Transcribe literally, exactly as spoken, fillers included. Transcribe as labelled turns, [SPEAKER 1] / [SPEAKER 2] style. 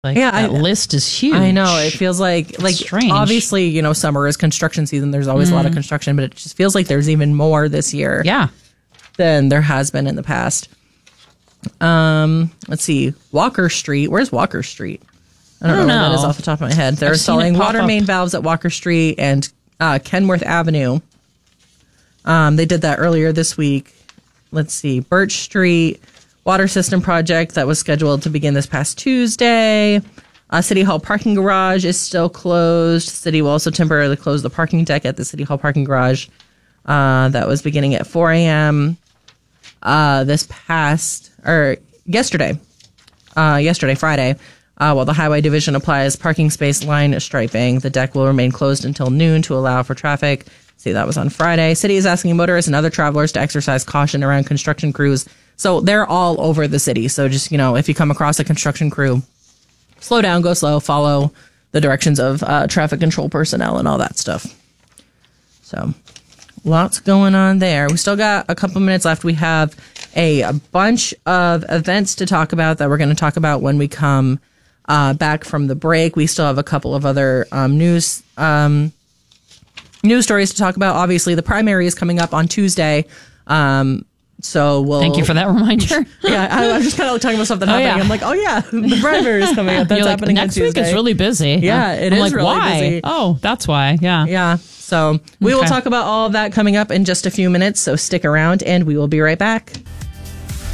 [SPEAKER 1] Like,
[SPEAKER 2] yeah,
[SPEAKER 1] that
[SPEAKER 2] I,
[SPEAKER 1] list is huge.
[SPEAKER 2] I know. It feels like, like
[SPEAKER 1] strange.
[SPEAKER 2] Obviously, you know, summer is construction season. There's always mm. a lot of construction, but it just feels like there's even more this year.
[SPEAKER 1] Yeah.
[SPEAKER 2] Than there has been in the past. Um, let's see. Walker Street. Where's Walker Street? I don't, I don't know, know where that is off the top of my head. They're I've installing water up. main valves at Walker Street and uh, Kenworth Avenue. Um, they did that earlier this week. Let's see. Birch Street. Water system project that was scheduled to begin this past Tuesday. Uh, City Hall parking garage is still closed. City will also temporarily close the parking deck at the City Hall parking garage. Uh, that was beginning at four a.m. Uh, this past, or yesterday, uh, yesterday, Friday, uh, while the Highway Division applies parking space line striping, the deck will remain closed until noon to allow for traffic. See, that was on Friday. City is asking motorists and other travelers to exercise caution around construction crews. So they're all over the city. So just, you know, if you come across a construction crew, slow down, go slow, follow the directions of uh, traffic control personnel and all that stuff. So lots going on there. We still got a couple minutes left. We have a, a bunch of events to talk about that we're going to talk about when we come uh, back from the break. We still have a couple of other um, news um, news stories to talk about. Obviously, the primary is coming up on Tuesday. Um, so we'll...
[SPEAKER 1] Thank you for that reminder.
[SPEAKER 2] yeah, I, I'm just kind of talking about something oh, happening. Yeah. I'm like, oh yeah, the primary is coming up. That's
[SPEAKER 1] You're
[SPEAKER 2] happening
[SPEAKER 1] like, next
[SPEAKER 2] on
[SPEAKER 1] Tuesday. Next week is really busy.
[SPEAKER 2] Yeah, it
[SPEAKER 1] I'm
[SPEAKER 2] is
[SPEAKER 1] like,
[SPEAKER 2] really
[SPEAKER 1] why?
[SPEAKER 2] busy.
[SPEAKER 1] Oh, that's why. Yeah.
[SPEAKER 2] Yeah. So we okay. will talk about all of that coming up in just a few minutes. So stick around and we will be right back.